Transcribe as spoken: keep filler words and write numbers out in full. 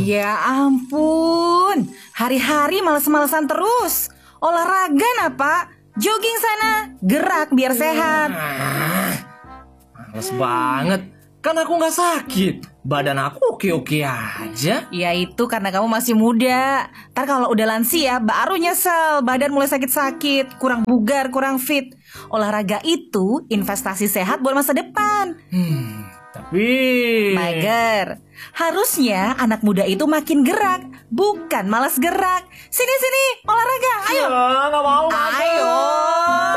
Ya ampun, hari-hari males-malesan terus. Olahraga nah Pak, jogging sana, gerak biar sehat. Males banget, kan aku gak sakit. Badan aku oke-oke aja. Ya itu karena kamu masih muda. Ntar kalau udah lansia baru nyesel badan mulai sakit-sakit, kurang bugar, kurang fit. Olahraga itu investasi sehat buat masa depan. Hmm, tapi... Mager. Harusnya anak muda itu makin gerak, bukan malas gerak. Sini-sini, olahraga, ayo. Ya, gak mau. Ayo.